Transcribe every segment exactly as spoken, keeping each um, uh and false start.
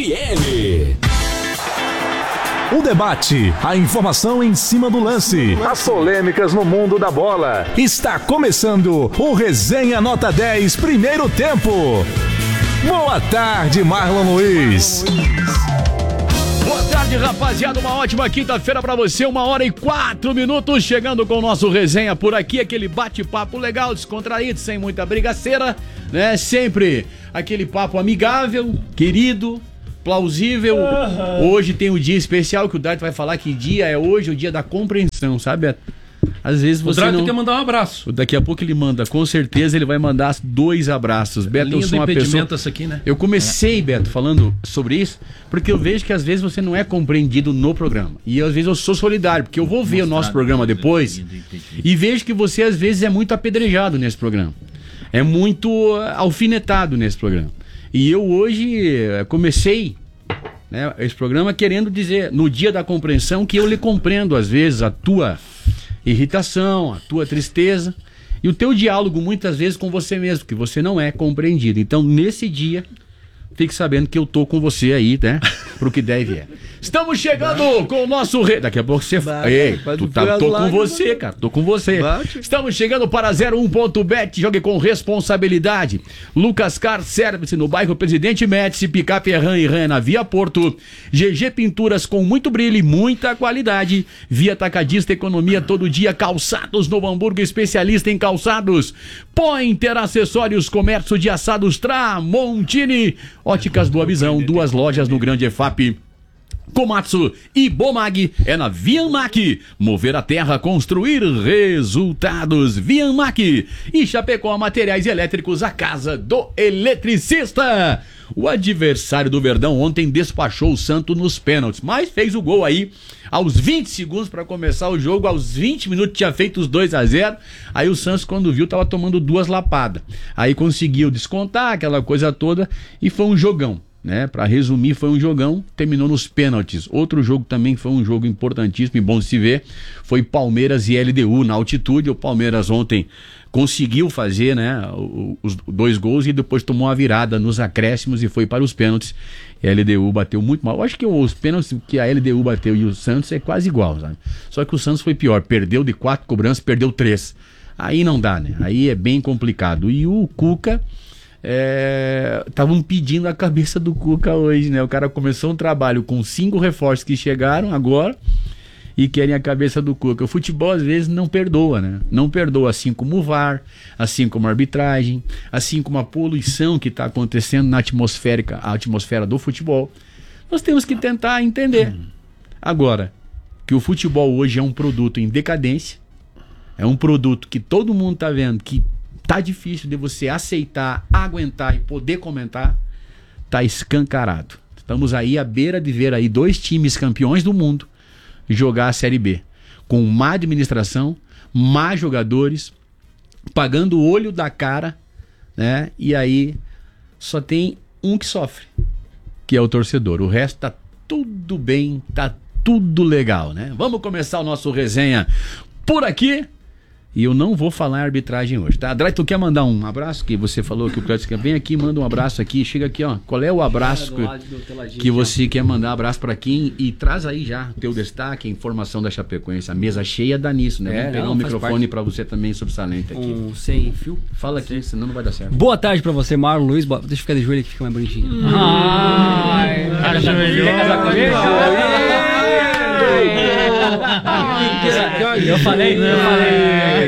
F M. O debate, a informação em cima do lance, as polêmicas no mundo da bola. Está começando o Resenha Nota dez, primeiro tempo. Boa tarde, Marlon Luiz. Boa tarde, rapaziada. Uma ótima quinta-feira pra você. Uma hora e quatro minutos. Chegando com o nosso Resenha por aqui. Aquele bate-papo legal, descontraído, sem muita brigaceira, né? Sempre aquele papo amigável, querido, plausível. Uhum. Hoje tem um dia especial que o Dart vai falar que dia é hoje, o dia da compreensão, sabe? Às vezes você o Dart não... quer mandar um abraço. Daqui a pouco ele manda, com certeza ele vai mandar dois abraços. Beto, eu sou uma pessoa... essa aqui, né? Eu comecei, é. Beto, falando sobre isso, porque eu vejo que às vezes você não é compreendido no programa. E às vezes eu sou solidário, porque eu vou ver Mostrado, o nosso programa depois e vejo que você às vezes é muito apedrejado nesse programa. É muito alfinetado nesse programa. E eu hoje comecei, né, esse programa querendo dizer, no dia da compreensão, que eu lhe compreendo às vezes a tua irritação, a tua tristeza e o teu diálogo muitas vezes com você mesmo, que você não é compreendido. Então nesse dia, fique sabendo que eu tô com você aí, né? Pro que deve é. Estamos chegando Bate. com o nosso rei. Daqui a pouco você... Bate. Ei, tu tá, tô com você, cara. Tô com você. Bate. Estamos chegando para zero um ponto bet. Jogue com responsabilidade. Lucas Car Service no bairro Presidente Médici, Picape Ram e Ram na Via Porto. G G Pinturas com muito brilho e muita qualidade. Via Atacadista Economia todo dia. Calçados Novo Hamburgo, especialista em calçados. Pointer Acessórios, comércio de assados Tramontini. Óticas Boa Visão, duas lojas no Grande E F A P. Komatsu e Bomag é na Vianmac. Mover a terra, construir resultados. Vianmac. E Chapecó Materiais Elétricos, a casa do eletricista. O adversário do Verdão ontem despachou o Santos nos pênaltis, mas fez o gol aí aos vinte segundos para começar o jogo. Aos vinte minutos tinha feito os dois a zero. Aí o Santos, quando viu, tava tomando duas lapadas. Aí conseguiu descontar aquela coisa toda e foi um jogão, né? Para resumir, foi um jogão, terminou nos pênaltis. Outro jogo também foi um jogo importantíssimo e bom de se ver, foi Palmeiras e L D U na altitude. O Palmeiras ontem conseguiu fazer, né, os dois gols e depois tomou a virada nos acréscimos e foi para os pênaltis. A L D U bateu muito mal. Eu acho que os pênaltis que a L D U bateu e o Santos é quase igual, sabe? Só que o Santos foi pior, perdeu de quatro cobranças, perdeu três. Aí não dá, né? Aí é bem complicado. E o Cuca... estavam é, pedindo a cabeça do Cuca hoje, né? O cara começou um trabalho com cinco reforços que chegaram agora e querem a cabeça do Cuca. O futebol às vezes não perdoa, né? Não perdoa, assim como o V A R, assim como a arbitragem, assim como a poluição que está acontecendo na atmosférica, a atmosfera do futebol. Nós temos que tentar entender. Agora, que o futebol hoje é um produto em decadência, é um produto que todo mundo está vendo que tá difícil de você aceitar, aguentar e poder comentar, tá escancarado. Estamos aí à beira de ver aí dois times campeões do mundo jogar a Série B, com má administração, má jogadores, pagando o olho da cara, né? E aí só tem um que sofre, que é o torcedor. O resto tá tudo bem, tá tudo legal, né? Vamos começar o nosso resenha por aqui. E eu não vou falar em arbitragem hoje, tá? Drai, tu quer mandar um abraço? Que você falou que o Clécio quer. Vem aqui, manda um abraço aqui. Chega aqui, ó. Qual é o abraço que, que você quer mandar? Abraço pra quem? E traz aí já o teu destaque, a informação da Chapecoense. A mesa cheia dá nisso, né? É, Vamos pegar não, um microfone parte. Pra você também sobressalente aqui. Um sem fio? Fala aqui, senão não vai dar certo. Boa tarde pra você, Marlon Luiz. Deixa eu ficar de joelho aqui, fica mais bonitinho. Hum. Ai, ajoelhou. Eu falei, eu falei.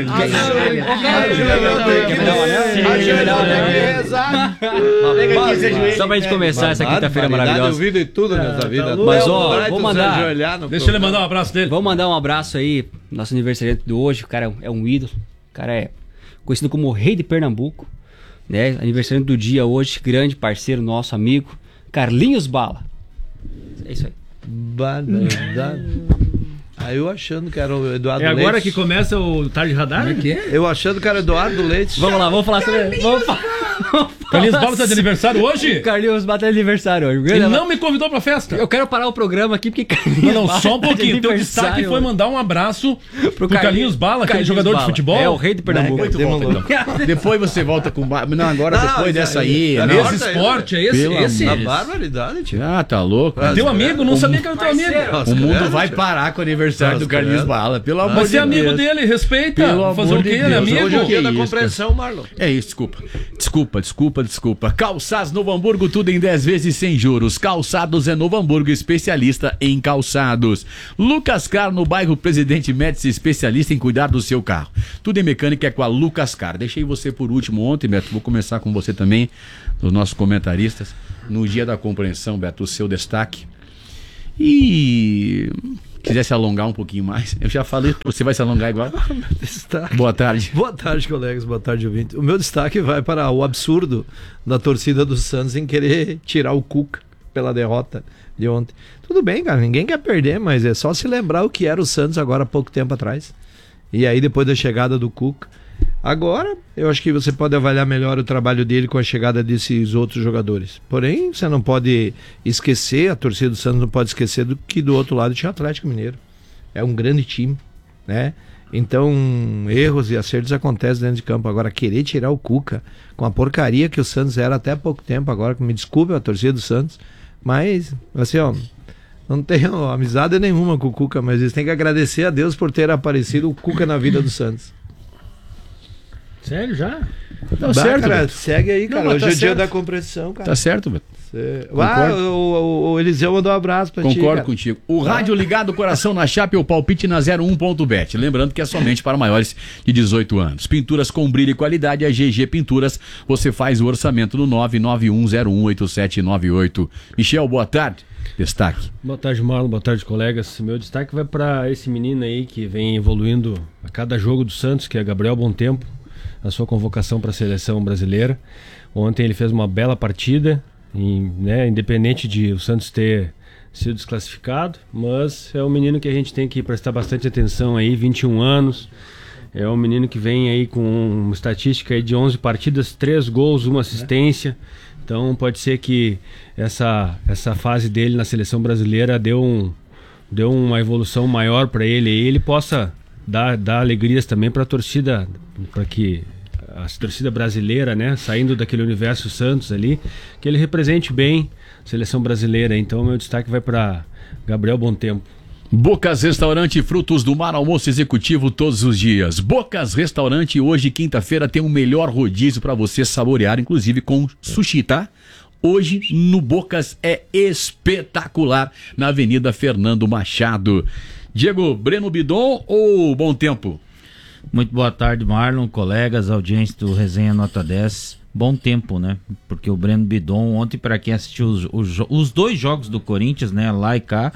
Só pra gente começar essa quinta-feira maravilhosa. Eu vi de tudo nessa vida. Mas ó, vou mandar. Deixa ele mandar um abraço dele. Vou mandar um abraço aí, nosso aniversariante de hoje. O cara é um ídolo. O cara é conhecido como o Rei de Pernambuco, né? Aniversariante do dia hoje, grande parceiro nosso, amigo Carlinhos Bala. É isso aí. Banana. Aí eu achando que era o Eduardo Leite. É agora Leite. Que começa o Tarde Radar? Como é que é? Eu achando que era o Eduardo Leite. Vamos lá, vamos falar sobre... Vamos falar... Carlinhos Bala tá de aniversário hoje? Carlinhos Bala tá de aniversário hoje. Ele não me convidou pra festa. Eu quero parar o programa aqui porque Carlinhos Não, não, Bala só um tá de pouquinho. Teu aniversário destaque foi hoje. mandar um abraço pro, pro Carlinhos, Carlinhos Bala, aquele Carlinhos jogador Bala. de futebol. É, o rei de Pernambuco. Depois, tu volta, então. Depois você volta com... ba- Não, agora Não, depois não, dessa aí- aí... aí- não. Esse esporte, é esse? Pelo esse Uma barbaridade, tio. Ah, tá louco. Ah, Teu amigo? Não sabia que era teu amigo. O mundo credo, vai tio. parar com o aniversário Nossa, do Carlinhos credo. Bala. Pelo amor Mas de é amigo Deus. dele, respeita. Pelo Fazer amor o quê? de Ele é Deus. amigo. Hoje é o dia da isso, compreensão, Marlon. É isso, desculpa. Desculpa, desculpa, desculpa. Calçados Novo Hamburgo, tudo em dez vezes sem juros. Calçados é Novo Hamburgo, especialista em calçados. Lucas Car, no bairro Presidente Médici, especialista em cuidar do seu carro. Tudo em mecânica é com a Lucas Car. Deixei você por último ontem, Beto. Vou começar com você também, dos nossos comentaristas. No dia da compreensão, Beto, o seu destaque. E... quiser se alongar um pouquinho mais, eu já falei, você vai se alongar igual? Destaque. Boa tarde. Boa tarde, colegas. Boa tarde, ouvinte. O meu destaque vai para o absurdo da torcida do Santos em querer tirar o Cuca pela derrota de ontem. Tudo bem, cara. Ninguém quer perder, mas é só se lembrar o que era o Santos agora há pouco tempo atrás. E aí, depois da chegada do Cuca. Agora, eu acho que você pode avaliar melhor o trabalho dele com a chegada desses outros jogadores. Porém, você não pode esquecer, a torcida do Santos não pode esquecer do que do outro lado tinha o Atlético Mineiro. É um grande time, né? Então, erros e acertos acontecem dentro de campo. Agora, querer tirar o Cuca com a porcaria que o Santos era até há pouco tempo, agora, me desculpe a torcida do Santos, mas, assim, ó, não tenho amizade nenhuma com o Cuca, mas eles têm que agradecer a Deus por ter aparecido o Cuca na vida do Santos. Sério, já? Tá Bah, certo, cara, Beto. segue aí, cara. Não, mas Hoje tá é o dia certo. da compreensão, cara. Tá certo, Beto. Cê... Concordo. Ah, o, o, o Eliseu mandou um abraço pra ti. Concordo cara. contigo. O rádio ligado, coração na chapa e o palpite na zero um ponto bet. Lembrando que é somente para maiores de dezoito anos. Pinturas com brilho e qualidade, a G G Pinturas. Você faz o orçamento no nove nove um zero um oito sete nove oito. Michel, boa tarde. Destaque. Boa tarde, Marlon. Boa tarde, colegas. Meu destaque vai para esse menino aí que vem evoluindo a cada jogo do Santos, que é Gabriel Bontempo, a sua convocação para a seleção brasileira. Ontem ele fez uma bela partida, em, né, independente de o Santos ter sido desclassificado, mas é um menino que a gente tem que prestar bastante atenção aí, vinte e um anos. É um menino que vem aí com uma estatística aí de onze partidas, três gols, uma assistência. Então pode ser que essa, essa fase dele na seleção brasileira deu, um, deu uma evolução maior para ele e ele possa dar, dar alegrias também para a torcida, para que a torcida brasileira, né, saindo daquele universo Santos ali, que ele represente bem a seleção brasileira. Então meu destaque vai para Gabriel Bontempo. Bocas Restaurante Frutos do Mar, almoço executivo todos os dias. Bocas Restaurante, hoje, quinta-feira, tem o melhor rodízio para você saborear, inclusive com sushi, tá? Hoje, no Bocas, é espetacular, na Avenida Fernando Machado. Diego, Breno Bidon ou Bom Tempo? Muito boa tarde, Marlon, colegas, audiência do Resenha Nota dez. Bom tempo, né? Porque o Breno Bidon, ontem, para quem assistiu os, os, os dois jogos do Corinthians, né? Lá e cá,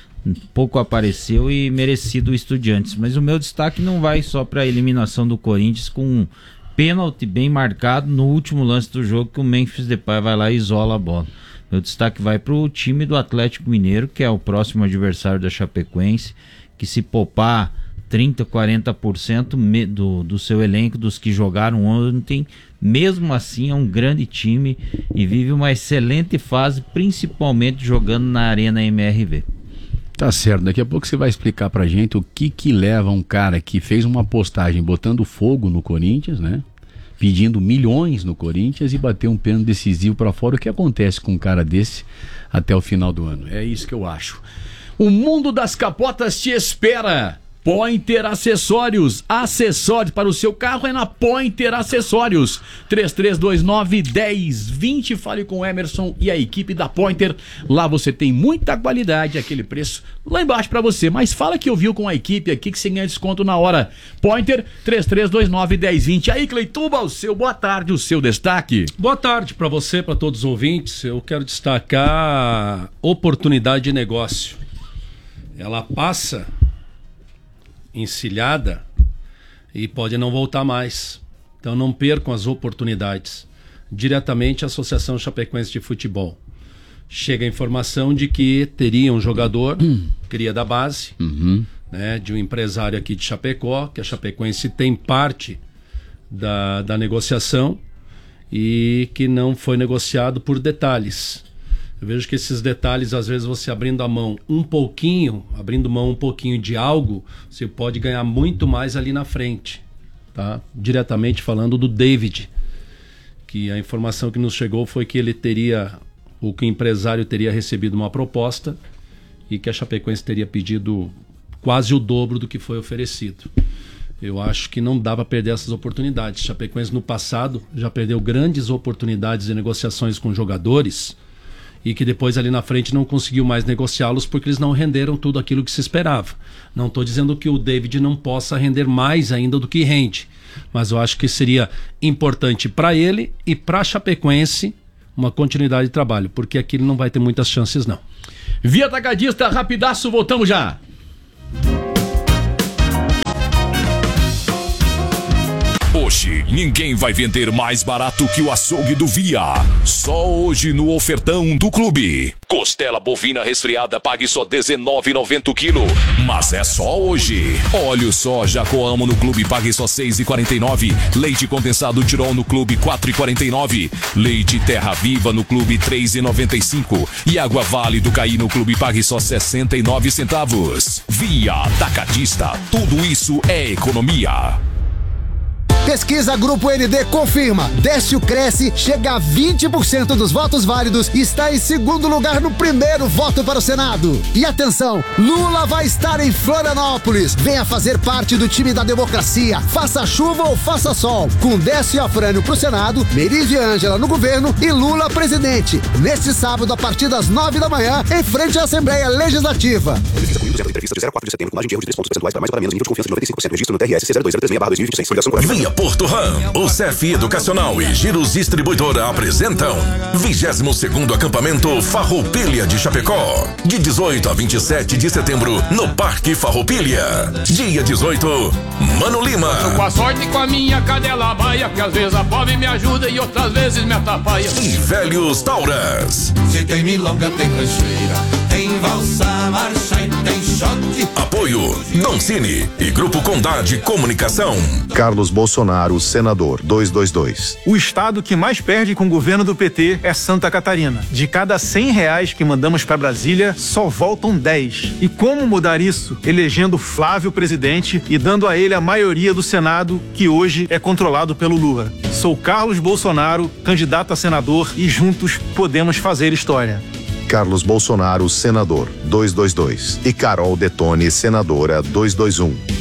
pouco apareceu e merecido o Estudiantes. Mas o meu destaque não vai só para a eliminação do Corinthians com um pênalti bem marcado no último lance do jogo, que o Memphis Depay vai lá e isola a bola. Meu destaque vai para o time do Atlético Mineiro, que é o próximo adversário da Chapecoense, que se poupar trinta, quarenta por cento do, do seu elenco, dos que jogaram ontem, mesmo assim é um grande time e vive uma excelente fase, principalmente jogando na Arena M R V. Tá certo, daqui a pouco você vai explicar pra gente o que que leva um cara que fez uma postagem botando fogo no Corinthians, né? Pedindo milhões no Corinthians e bater um pênalti decisivo pra fora. O que acontece com um cara desse até o final do ano? É isso que eu acho. O mundo das capotas te espera. Pointer Acessórios, acessórios para o seu carro é na Pointer Acessórios, três três dois nove, um zero dois zero, fale com o Emerson e a equipe da Pointer, lá você tem muita qualidade, aquele preço lá embaixo para você, mas fala que ouviu com a equipe aqui que você ganha desconto na hora. Pointer, três três dois nove, um zero dois zero, aí Cleituba, o seu boa tarde, o seu destaque. Boa tarde para você, para todos os ouvintes. Eu quero destacar a oportunidade de negócio. Ela passa encilhada e pode não voltar mais. Então não percam as oportunidades. Diretamente a Associação Chapecoense de Futebol. Chega a informação de que teria um jogador, hum. cria da base, uhum. né, de um empresário aqui de Chapecó, que a Chapecoense tem parte da, da negociação, e que não foi negociado por detalhes. Eu vejo que esses detalhes, às vezes você abrindo a mão um pouquinho, abrindo mão um pouquinho de algo, você pode ganhar muito mais ali na frente, tá? Diretamente falando do David, que a informação que nos chegou foi que ele teria, o que o empresário teria recebido uma proposta e que a Chapecoense teria pedido quase o dobro do que foi oferecido. Eu acho que não dá para perder essas oportunidades. Chapecoense no passado já perdeu grandes oportunidades de negociações com jogadores e que depois ali na frente não conseguiu mais negociá-los porque eles não renderam tudo aquilo que se esperava. Não estou dizendo que o David não possa render mais ainda do que rende, mas eu acho que seria importante para ele e para a Chapecoense uma continuidade de trabalho, porque aqui ele não vai ter muitas chances não. Via Atacadista, rapidaço, voltamos já. Hoje, ninguém vai vender mais barato que o açougue do Via. Só hoje no ofertão do clube. Costela bovina resfriada, pague só dezenove reais e noventa centavos o quilo. Mas é só hoje. Óleo soja Coamo no clube, pague só seis reais e quarenta e nove centavos. Leite condensado Tirol no clube, quatro reais e quarenta e nove centavos. Leite Terra Viva no clube, três reais e noventa e cinco centavos. E Água Vale do Caí no clube, pague só sessenta e nove centavos. Via Atacadista. Tudo isso é economia. Pesquisa Grupo N D confirma. Décio Cresce chega a vinte por cento dos votos válidos e está em segundo lugar no primeiro voto para o Senado. E atenção, Lula vai estar em Florianópolis. Venha fazer parte do time da democracia. Faça chuva ou faça sol. Com Décio e Afrânio pro Senado, Merizio e Ângela no governo e Lula presidente. Neste sábado, a partir das nove da manhã, em frente à Assembleia Legislativa. Via Porto Ram, o C F Educacional e Giros Distribuidora apresentam vigésimo segundo acampamento Farroupilha de Chapecó, de dezoito a vinte e sete de setembro no Parque Farroupilha. Dia dezoito, Mano Lima. Com a sorte com a minha cadela baia, que às vezes a pobre me ajuda e outras vezes me atrapalha. E Velhos Tauras. Se tem milonga, tem rancheira, tem valsa, marcha e tem shot. Apoio Doncini e Grupo Condade Comunicação. Carlos Bolsonaro, senador, duzentos e vinte e dois. O estado que mais perde com o governo do P T é Santa Catarina. De cada cem reais que mandamos para Brasília, só voltam dez. E como mudar isso? Elegendo Flávio presidente e dando a ele a maioria do Senado, que hoje é controlado pelo Lula. Sou Carlos Bolsonaro, candidato a senador, e juntos podemos fazer história. Carlos Bolsonaro, senador, duzentos e vinte e dois. E Carol Detone, senadora, duzentos e vinte e um.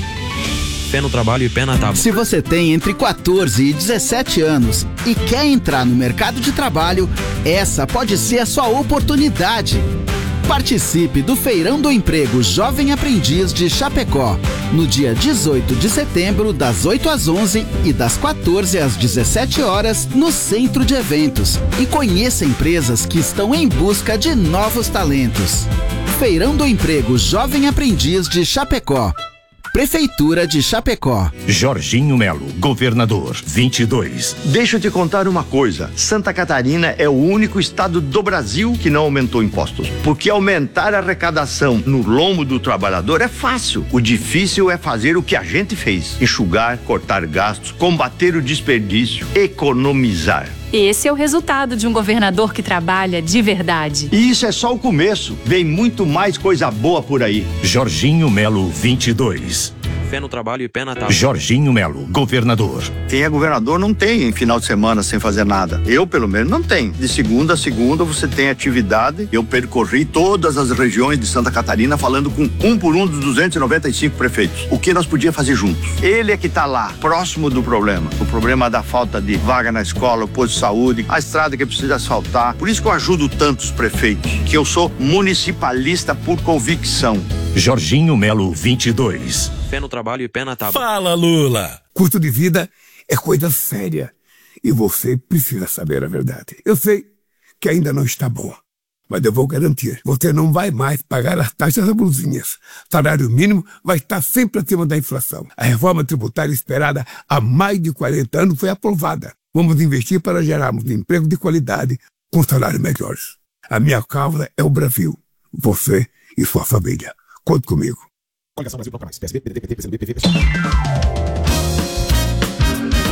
Pé no trabalho e pé na tábua. Se você tem entre quatorze e dezessete anos e quer entrar no mercado de trabalho, essa pode ser a sua oportunidade. Participe do Feirão do Emprego Jovem Aprendiz de Chapecó, no dia dezoito de setembro, das oito às onze e das quatorze às dezessete horas, no Centro de Eventos. E conheça empresas que estão em busca de novos talentos. Feirão do Emprego Jovem Aprendiz de Chapecó. Prefeitura de Chapecó. Jorginho Melo, governador, vinte e dois. Deixa eu te contar uma coisa. Santa Catarina é o único estado do Brasil que não aumentou impostos. Porque aumentar a arrecadação no lombo do trabalhador é fácil. O difícil é fazer o que a gente fez. Enxugar, cortar gastos, combater o desperdício, economizar. Esse é o resultado de um governador que trabalha de verdade. E isso é só o começo. Vem muito mais coisa boa por aí. Jorginho Melo, vinte e dois. Fé no trabalho e pé na tábua. Jorginho Melo, governador. Quem é governador não tem em final de semana sem fazer nada. Eu, pelo menos, não tenho. De segunda a segunda você tem atividade. Eu percorri todas as regiões de Santa Catarina falando com um por um dos duzentos e noventa e cinco prefeitos. O que nós podíamos fazer juntos? Ele é que está lá, próximo do problema. O problema da falta de vaga na escola, o posto de saúde, a estrada que precisa asfaltar. Por isso que eu ajudo tantos prefeitos, que eu sou municipalista por convicção. Jorginho Melo, vinte e dois. Fé no trabalho e pé na tábua. Fala, Lula! Custo de vida é coisa séria e você precisa saber a verdade. Eu sei que ainda não está bom, mas eu vou garantir. Você não vai mais pagar as taxas abusivas. Salário mínimo vai estar sempre acima da inflação. A reforma tributária esperada há mais de quarenta anos foi aprovada. Vamos investir para gerarmos emprego de qualidade com salários melhores. A minha causa é o Brasil. Você e sua família. Conte comigo. Coligação Brasil Bloco Mais, P S B, P D T, P T, P C B, P V, P S B.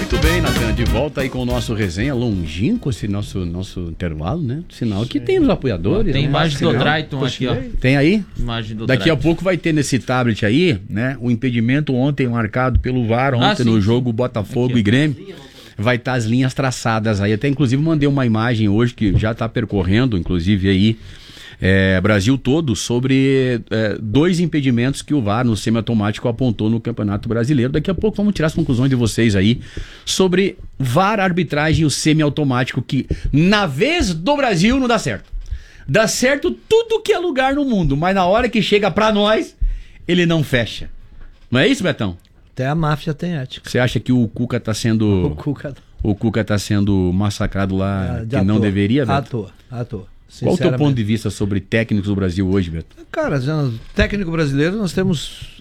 Muito bem, Natan, de volta aí com o nosso resenha longínquo, esse nosso, nosso intervalo, né? Sinal que tem os apoiadores. Tem né? imagem do Sinal. Drayton aqui, ó. Tem aí? Imagem do Daqui Drayton. a pouco vai ter nesse tablet aí, né? O impedimento ontem marcado pelo V A R, ontem Ah, sim, no sim. jogo Botafogo Aqui, e Grêmio. Vai estar as linhas traçadas aí. Até inclusive mandei uma imagem hoje que já está percorrendo, inclusive aí, é, Brasil todo, sobre é, dois impedimentos que o V A R no semiautomático apontou no Campeonato Brasileiro. Daqui a pouco vamos tirar as conclusões de vocês aí sobre V A R, arbitragem e o semiautomático, que na vez do Brasil não dá certo. Dá certo tudo que é lugar no mundo, mas na hora que chega pra nós, ele não fecha. Não é isso, Betão? Até a máfia tem ética. Você acha que o Cuca tá sendo... O Cuca... O Cuca tá sendo massacrado lá, É, que à não toa. deveria, Beto? À toa, à toa. Qual o teu Sinceramente. ponto de vista sobre técnicos do Brasil hoje, Beto? Cara, já, técnico brasileiro nós temos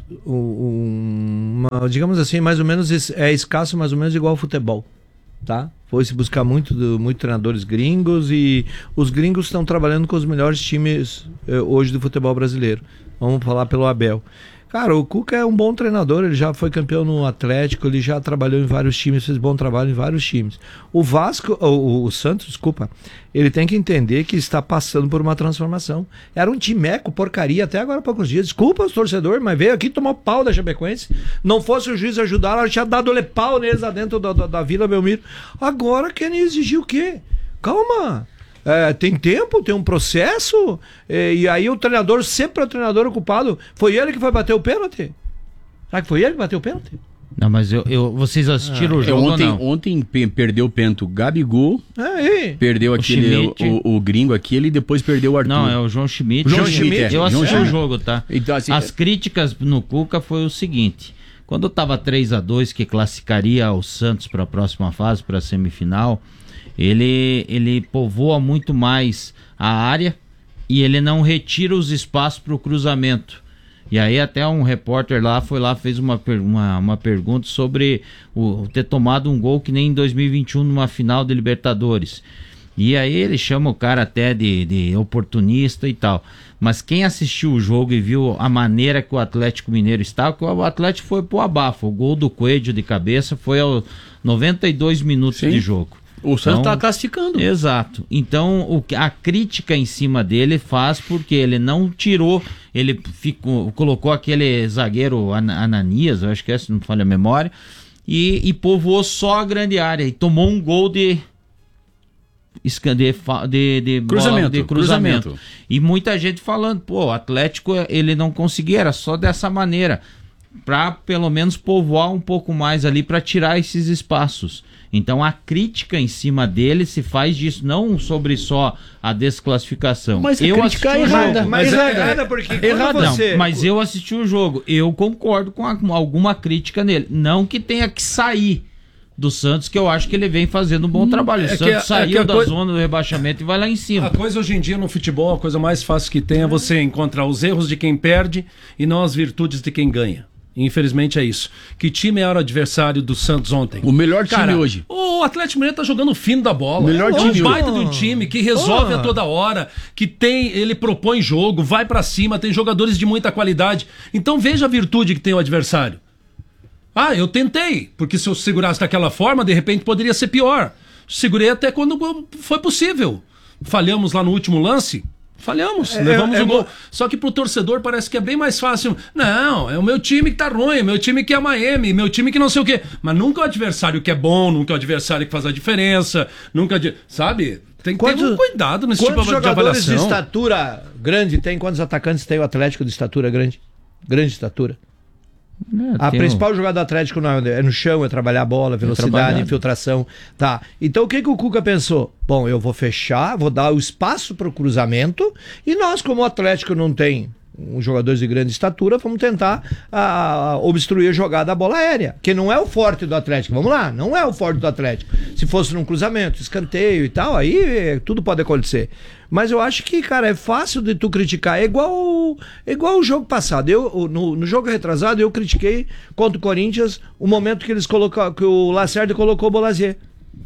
um, uma, digamos assim, mais ou menos es- é escasso, mais ou menos igual ao futebol, tá? Foi se buscar muito, do, muito treinadores gringos e os gringos estão trabalhando com os melhores times eh, hoje do futebol brasileiro. Vamos falar pelo Abel. Cara, o Cuca é um bom treinador, ele já foi campeão no Atlético, ele já trabalhou em vários times, fez bom trabalho em vários times. O Vasco, o, o Santos, desculpa, ele tem que entender que está passando por uma transformação. Era um timeco, porcaria, até agora há poucos dias. Desculpa os torcedores, mas veio aqui tomar pau da Chapecoense. Não fosse o juiz ajudar, ela tinha dado-lhe pau neles lá dentro da, da, da Vila Belmiro. Agora querem exigir o quê? Calma. É, tem tempo, tem um processo, é, e aí o treinador, sempre é o treinador ocupado. Foi ele que foi bater o pênalti? Será que foi ele que bateu o pênalti? Não, mas eu, eu, vocês assistiram Ah, o jogo ontem, ou não? ontem pe- perdeu o pênalti o Gabigol, É, perdeu O aquele, Schmidt. o, o, o gringo aquele e depois perdeu o Arthur. Não, é o João Schmidt. João Schmidt, é. Eu João assisti o Schmidt. jogo, tá? Então, assim, As críticas no Cuca foi o seguinte: quando tava três a dois, que classificaria o Santos para a próxima fase, para a semifinal, ele, ele povoa muito mais a área e ele não retira os espaços para o cruzamento. E aí até um repórter lá foi lá, fez uma, per- uma, uma pergunta sobre o, ter tomado um gol que nem em dois mil e vinte e um numa final de Libertadores. E aí ele chama o cara até de, de oportunista e tal. Mas quem assistiu o jogo e viu a maneira que o Atlético Mineiro estava, que o Atlético foi pro abafo. O gol do Coelho de cabeça foi aos noventa e dois minutos Sim. de jogo. O Santos Então, tá classificando. Exato. Então, o, que- a crítica em cima dele faz porque ele não tirou, ele ficou, colocou aquele zagueiro An- Ananias, eu acho que é, se não me falha a memória, e, e povoou só a grande área e tomou um gol de escan- de, fa- de, de bola- Cruzamento, de cruzamento. cruzamento. E muita gente falando, pô, o Atlético ele não conseguia, era só dessa maneira, para pelo menos povoar um pouco mais ali, para tirar esses espaços. Então a crítica em cima dele se faz disso, não sobre só a desclassificação. Mas a eu crítica assisti é o errada, jogo. mas Mas é- é errada porque quando Errado você... não, mas eu assisti o jogo. Eu concordo com a- com alguma crítica nele. Não que tenha que sair do Santos, que eu acho que ele vem fazendo um bom trabalho. O é que Santos a- é saiu que a da coi- zona do rebaixamento e vai lá em cima. A coisa hoje em dia no futebol, a coisa mais fácil que tem é você encontrar os erros de quem perde e não as virtudes de quem ganha. Infelizmente é isso. Que time era o adversário do Santos ontem? O melhor time Cara, hoje. O Atlético Mineiro tá jogando o fino da bola. O melhor é time um baita hoje. de um time que resolve Porra. a toda hora, que tem, ele propõe jogo, vai pra cima, tem jogadores de muita qualidade. Então veja a virtude que tem o adversário. Ah, eu tentei, porque se eu segurasse daquela forma, de repente poderia ser pior. Segurei até quando foi possível. Falhamos lá no último lance. Falhamos, É, levamos é, o é gol. mo- Só que pro torcedor parece que é bem mais fácil. Não, é o meu time que tá ruim, meu time que é Miami, meu time que não sei o quê. Mas nunca o adversário que é bom, nunca o adversário que faz a diferença, nunca... de- Sabe? Tem que ter um cuidado nesse tipo quantos de jogadores de avaliação. estatura grande tem? Quantos atacantes tem o Atlético de estatura grande? Grande estatura. A tem principal jogada do Atlético não é é no chão, é trabalhar a bola, velocidade, trabalhar. infiltração. Tá. Então o que, que o Cuca pensou? Bom, eu vou fechar, vou dar o espaço para o cruzamento e nós, como o Atlético não tem um jogadores de grande estatura, vamos tentar ah, obstruir a jogada da bola aérea, que não é o forte do Atlético. Vamos lá, não é o forte do Atlético. Se fosse num cruzamento, escanteio e tal, aí eh, tudo pode acontecer. Mas eu acho que, cara, é fácil de tu criticar. É igual, é igual o jogo passado. Eu, o- no, no jogo retrasado, eu critiquei contra o Corinthians o momento que eles colocaram, que o Lacerda colocou o Bolazier.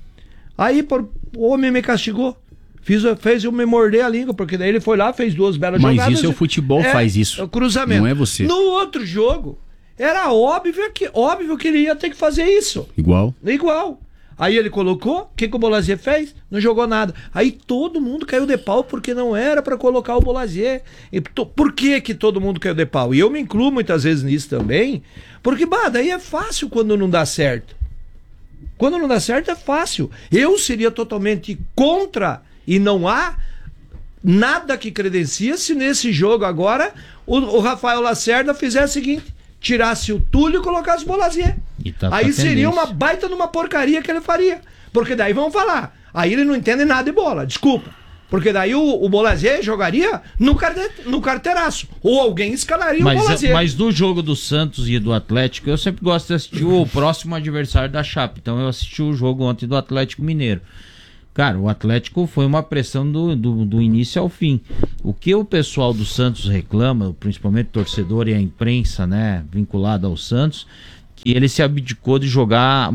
Aí por, o homem me castigou. Fiz, fez eu me morder a língua, porque daí ele foi lá, fez duas belas Mas jogadas. isso é o futebol faz isso. É o cruzamento. Não é você. No outro jogo, Era óbvio que, óbvio que ele ia ter que fazer isso. Igual. Igual. Aí ele colocou, o que, que o Bolazier fez? Não jogou nada. Aí todo mundo caiu de pau porque não era pra colocar o Bolazier. E to, por que que todo mundo caiu de pau? E eu me incluo muitas vezes nisso também, porque, bah, daí é fácil quando não dá certo. Quando não dá certo é fácil. Eu seria totalmente contra, e não há nada que credencia se nesse jogo agora o, o Rafael Lacerda fizesse o seguinte: tirasse o Túlio e colocasse o Bolazier. Tá Aí seria uma baita numa porcaria que ele faria. Porque daí vão falar, aí ele não entende nada de bola, desculpa. Porque daí o, o Bolazier jogaria no, carte, no carteiraço. Ou alguém escalaria mas, o Bolazier. Mas do jogo do Santos e do Atlético, eu sempre gosto de assistir o próximo adversário da Chape. Então eu assisti o jogo ontem do Atlético Mineiro. Cara, o Atlético foi uma pressão do, do, do início ao fim. O que o pessoal do Santos reclama, principalmente o torcedor e a imprensa, né, vinculada ao Santos, que ele se abdicou de jogar,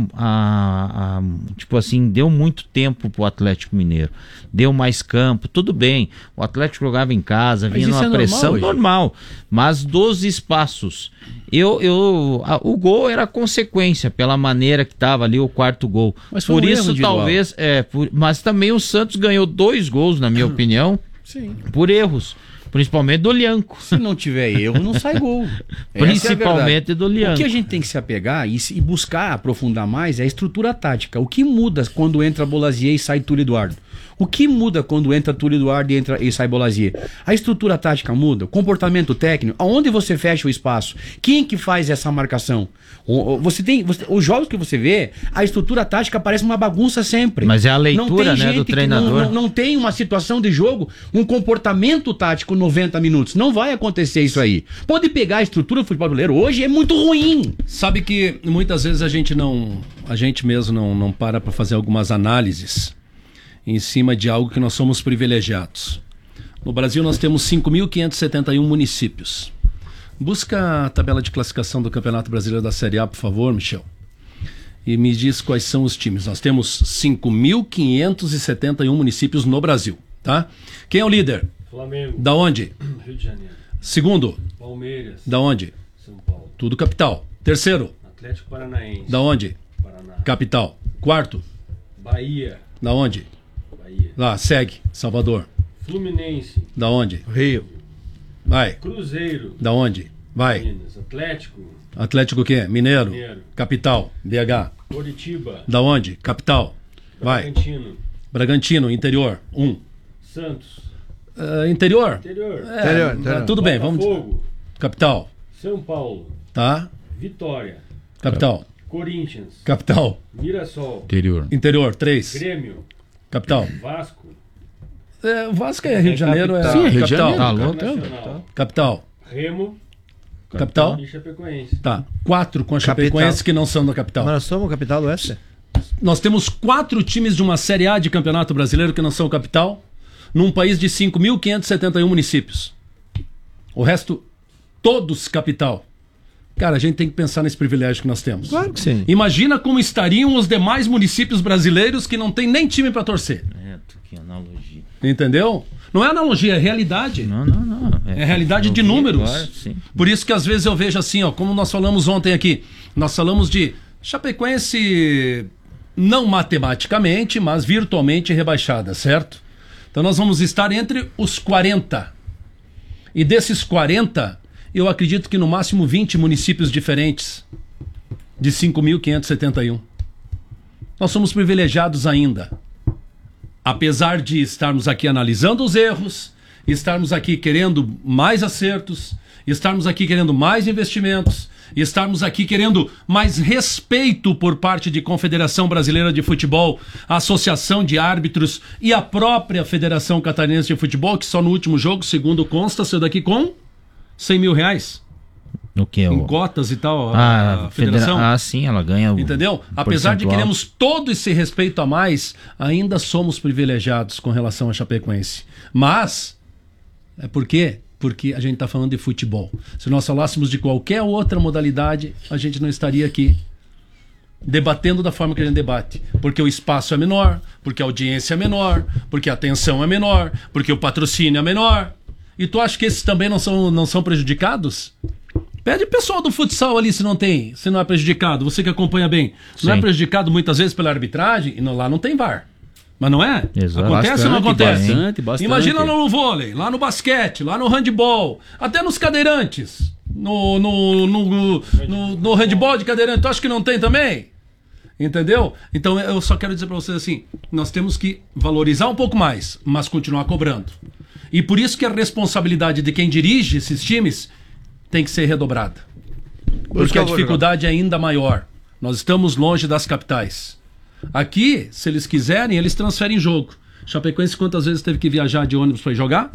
a, a, tipo assim, deu muito tempo pro Atlético Mineiro, deu mais campo, tudo bem, o Atlético jogava em casa, vinha numa é pressão normal, normal, mas dos espaços, eu, eu, a, o gol era consequência, pela maneira que tava ali o quarto gol, mas por um isso talvez, é, por, mas também o Santos ganhou dois gols, na minha opinião, sim, por erros. Principalmente do Lianco. Se não tiver erro, não sai gol. Principalmente é do Lianco. O que a gente tem que se apegar e, e buscar aprofundar mais é a estrutura tática. O que muda quando entra Bolazier e sai Túlio Eduardo? O que muda quando entra Túlio Eduardo e, entra, e sai Bolazier? A estrutura tática muda, o comportamento técnico, aonde você fecha o espaço? Quem que faz essa marcação? O, o, você tem, você, os jogos que você vê, a estrutura tática parece uma bagunça sempre. Mas é a leitura, né, do treinador. Não, não, não tem uma situação de jogo, um comportamento tático noventa minutos. Não vai acontecer isso aí. Pode pegar a estrutura do futebol brasileiro hoje, é muito ruim. Sabe que muitas vezes a gente não, a gente mesmo não, não para para fazer algumas análises em cima de algo que nós somos privilegiados. No Brasil nós temos cinco mil quinhentos e setenta e um municípios. Busca a tabela de classificação do Campeonato Brasileiro da Série A, por favor, Michel. E me diz quais são os times. Nós temos cinco mil quinhentos e setenta e um municípios no Brasil, tá? Quem é o líder? Flamengo. Da onde? Rio de Janeiro. Segundo? Palmeiras. Da onde? São Paulo. Tudo capital. Terceiro? Atlético Paranaense. Da onde? Paraná. Capital. Quarto? Bahia. Da onde? Bahia. Lá, segue. Salvador. Fluminense. Da onde? Rio. Vai. Cruzeiro. Da onde? Vai. Minas. Atlético. Atlético o quê? Mineiro. Mineiro. Capital. B H. Curitiba. Da onde? Capital. Vai. Bragantino. Bragantino, interior. Um. Santos. Uh, interior? Interior. É, interior, interior. Tudo bem, Botafogo. vamos. Capital. São Paulo. Tá. Vitória. Capital. Corinthians. Capital. Mirassol. Interior. Interior, três. Grêmio. Capital. Vasco. É, o Vasco é Rio de Janeiro, é. Sim, Rio de capital. Janeiro. Tá Nacional. Capital. Remo. Capital. E Chapecoense. Tá. Quatro com a Capital. Chapecoense que não são da capital. Mas nós somos capital do Oeste? Nós temos quatro times de uma Série A de Campeonato Brasileiro que não são capital, num país de cinco mil quinhentos e setenta e um municípios. O resto, todos capital. Cara, a gente tem que pensar nesse privilégio que nós temos. Claro que sim. Imagina como estariam os demais municípios brasileiros que não tem nem time para torcer. É, que analogia. Entendeu? Não é analogia, é realidade. Não, não, não. É, é realidade de números. Agora, sim. Por isso que às vezes eu vejo assim, ó, como nós falamos ontem aqui, nós falamos de Chapecoense não matematicamente, mas virtualmente rebaixada, certo? Então nós vamos estar entre os quarenta. E desses quarenta, eu acredito que no máximo vinte municípios diferentes de cinco mil quinhentos e setenta e um. Nós somos privilegiados ainda. Apesar de estarmos aqui analisando os erros, estarmos aqui querendo mais acertos, estarmos aqui querendo mais investimentos, estarmos aqui querendo mais respeito por parte de Confederação Brasileira de Futebol, Associação de Árbitros e a própria Federação Catarinense de Futebol, que só no último jogo, segundo consta, saiu daqui com cem mil reais. O que? Em O... cotas e tal, ah, a federação. Federa... Ah, sim, ela ganha o Entendeu? Apesar de queremos todo esse respeito a mais, ainda somos privilegiados com relação a Chapecoense. Mas, é por quê? Porque a gente está falando de futebol. Se nós falássemos de qualquer outra modalidade, a gente não estaria aqui debatendo da forma que a gente debate. Porque o espaço é menor, porque a audiência é menor, porque a atenção é menor, porque o patrocínio é menor. E tu acha que esses também não são, não são prejudicados? Pede pessoal do futsal ali se não tem, se não é prejudicado. Você que acompanha bem. Se não é prejudicado muitas vezes pela arbitragem, e não, lá não tem V A R. Mas não é? Exato. Acontece Bastante, ou não acontece? Bastante, bastante. Imagina no vôlei, lá no basquete, lá no handball, até nos cadeirantes. No, no, no, no, no handball de cadeirante, tu acha que não tem também? Entendeu? Então eu só quero dizer pra vocês assim, nós temos que valorizar um pouco mais, mas continuar cobrando. E por isso que a responsabilidade de quem dirige esses times tem que ser redobrada. Porque a dificuldade é ainda maior. Nós estamos longe das capitais. Aqui, se eles quiserem, eles transferem jogo. Chapecoense quantas vezes teve que viajar de ônibus para ir jogar?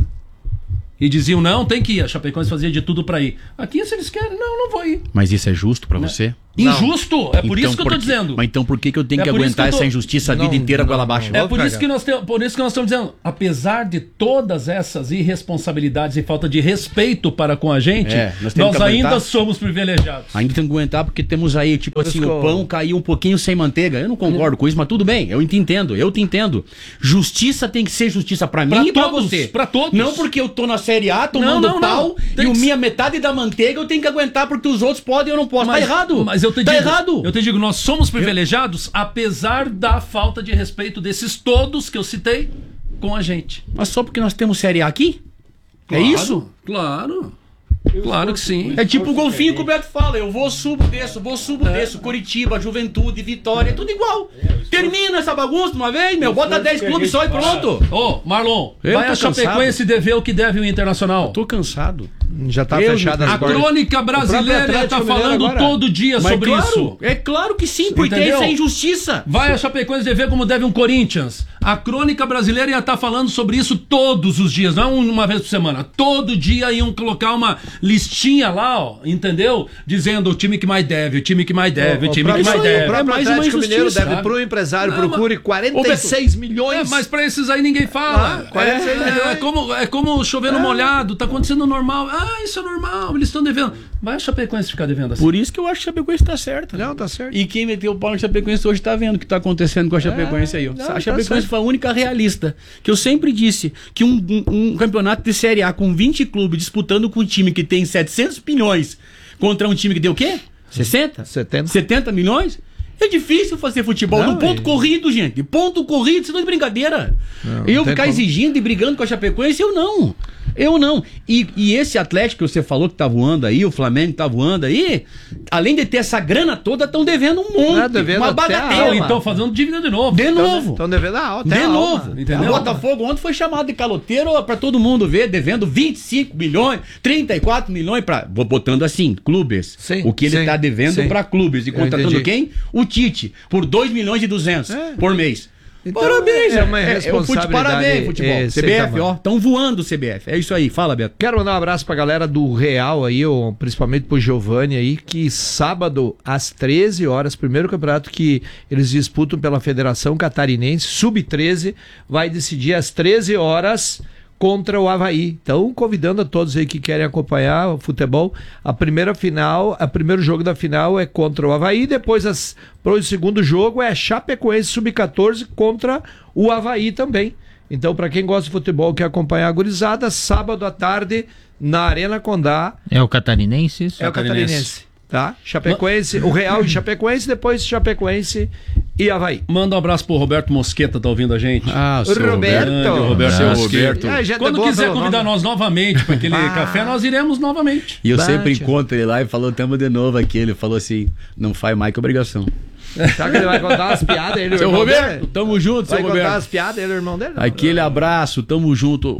E diziam, não, tem que ir. A Chapecoense fazia de tudo para ir. Aqui, se eles querem, não, não vou ir. Mas isso é justo pra você? Injusto! É por Então isso que eu por tô que- dizendo. Mas então por que, que eu tenho É que por isso aguentar que eu tô- essa injustiça a vida Não, inteira não, com ela não, baixa? É por isso, que nós temos, por isso que nós estamos dizendo, apesar de todas essas irresponsabilidades e falta de respeito para com a gente, É, nós temos nós que aguentar. ainda somos privilegiados. Ainda tem que aguentar porque temos aí, tipo assim, o pão caiu um pouquinho sem manteiga. Eu não concordo com isso, mas tudo bem, eu te entendo, eu te entendo. Justiça tem que ser justiça pra mim Pra e pra todos, você. pra todos. Não porque eu tô na Série A tomando Não, não, pau não. e Tem o que minha metade da manteiga eu tenho que aguentar porque os outros podem e eu não posso. Mas- tá errado. Mas eu te tá digo, errado. Eu te digo, nós somos privilegiados, apesar da falta de respeito desses todos que eu citei com a gente. Mas só porque nós temos Série A aqui? Claro, É isso? Claro. Claro que sim. É tipo o golfinho que o Beto fala, eu vou, subo, desço, vou, subo, desço, Curitiba, Juventude, Vitória, tudo igual. Termina essa bagunça de uma vez, meu, bota dez clubes só e pronto. Ô, Marlon, Eu vai tô a Chapecoense dever o que deve o Internacional. Tô cansado. Já tá Eu- fechada A as portas. crônica brasileira tá falando todo dia Mas sobre claro, isso. É claro que sim, porque Entendeu? isso é injustiça. Vai a Chapecoense dever como deve um Corinthians. A crônica brasileira ia estar falando sobre isso todos os dias, não uma vez por semana. Todo dia iam colocar uma listinha lá, ó, entendeu? Dizendo o time que mais deve, o time que mais deve, o, O time que próprio- mais o deve. próprio É mais uma Atlético Mineiro injustiça, deve sabe? pro empresário, Não, procure mas- quarenta e seis milhões. É, mas pra esses aí ninguém fala. Ah, quarenta e seis é, milhões. é como, é como chover no molhado, tá acontecendo normal. Ah, isso é normal, eles estão devendo. Vai a Chapecoense ficar devendo assim. Por isso que eu acho que a Chapecoense tá certa. Não, tá certo. E quem meteu o pau na Chapecoense hoje tá vendo o que tá acontecendo com a Chapecoense aí. Ó. não, a tá Chapecoense certo. foi a única realista. Que eu sempre disse que um, um- um campeonato de Série A com vinte clubes disputando com um time que tem setecentos milhões contra um time que deu o quê? sessenta? setenta. setenta milhões? É difícil fazer futebol Não, no ponto e- corrido, gente. Ponto corrido, isso não é de brincadeira. Não, eu não tem ficar como. exigindo e brigando com a Chapecoense, eu não. Eu não. E, e esse Atlético que você falou que tá voando aí, o Flamengo tá voando aí, além de ter essa grana toda, estão devendo um monte. Ah, devendo uma até a bagatela. alma. Então fazendo dívida de novo. De novo. Estão devendo a alta. De até a novo, alma. entendeu? O Botafogo ontem foi chamado de caloteiro pra todo mundo ver, devendo vinte e cinco milhões, trinta e quatro milhões para botando assim, clubes. Sim, o que ele sim, tá devendo sim. pra clubes e Eu contratando entendi. quem? O Tite, por dois milhões e duzentos É. por mês. Então, Parabéns, é uma é, é, o fute- responsabilidade, parabéns, futebol. é, sem C B F, tamanho. ó, estão voando o C B F. É isso aí, fala, Beto. Quero mandar um abraço pra galera do Real aí, ó, principalmente pro Giovanni aí, que sábado às treze horas, primeiro campeonato que eles disputam pela Federação Catarinense, sub treze, vai decidir às treze horas contra o Avaí. Então, convidando a todos aí que querem acompanhar o futebol, a primeira final, o primeiro jogo da final é contra o Avaí, depois as, pro segundo jogo é Chapecoense sub catorze contra o Avaí também. Então, para quem gosta de futebol, quer acompanhar a gurizada, sábado à tarde na Arena Condá. É o catarinense isso? É o Catarinense, tá? Chapecoense, o Real e Chapecoense, depois Chapecoense e Avaí. Manda um abraço pro Roberto Mosqueta, tá ouvindo a gente? Ah, O Roberto. Grande Roberto Seu Mosqueta. Roberto. Ah, gente Quando boa quiser pelo convidar nome. nós novamente para aquele Ah. café, nós iremos novamente. E eu Bate. sempre encontro ele lá e falou, tamo de novo aqui. Ele falou assim, não faz mais que obrigação. Será que ele vai contar as piadas? Ele, o Seu irmão Roberto, dele? tamo junto, Vai seu contar Roberto. as piadas, ele é o irmão dele? Aquele abraço, tamo junto.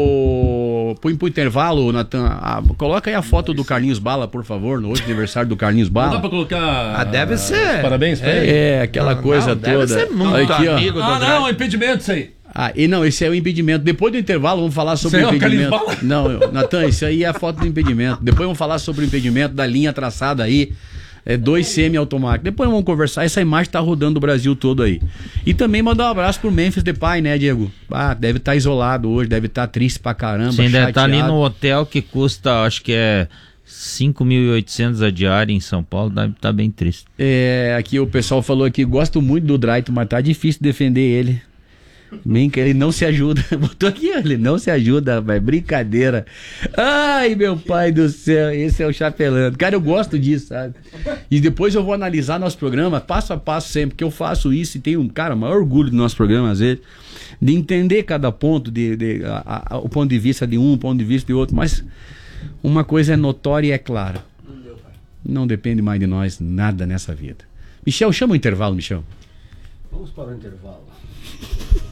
Ô, põe pro intervalo, Natan. Ah, coloca aí a foto do Carlinhos Bala, por favor, no hoje aniversário do Carlinhos Não dá Bala. pra colocar. Ah, deve ser. os Parabéns pra ele. É, aquela Não, coisa não, deve toda. ser muito Aqui, ó. amigo do Ah, André. não, impedimento isso aí. Ah, e não, esse é o impedimento. Depois do intervalo, vamos falar sobre Isso o aí é o impedimento. Carlinhos Não, eu- Natan, isso aí é a foto do impedimento. Depois vamos falar sobre o impedimento da linha traçada aí. É dois semi-automáticos. Depois vamos conversar. Essa imagem tá rodando o Brasil todo aí. E também mandar um abraço pro Memphis Depay, né, Diego? Ah, deve estar isolado hoje, deve estar triste pra caramba. Você ainda tá ali chateado. no hotel que custa, acho que é cinco mil e oitocentos a diária em São Paulo, deve tá bem triste. É, aqui o pessoal falou aqui, gosto muito do Draito, mas tá difícil defender ele. Bem que ele não se ajuda. Botou aqui, ele não se ajuda, rapaz. Brincadeira. Ai, meu pai do céu. Esse é o Chapelando. Cara, eu gosto disso, sabe? E depois eu vou analisar nosso programa passo a passo sempre, porque eu faço isso e tenho, um cara, maior orgulho do nosso programa, às vezes, de entender cada ponto, de, de, a, a, o ponto de vista de um, o ponto de vista de outro. Mas uma coisa é notória e é clara. Não depende mais de nós nada nessa vida. Michel, chama o intervalo, Michel. Vamos para o intervalo.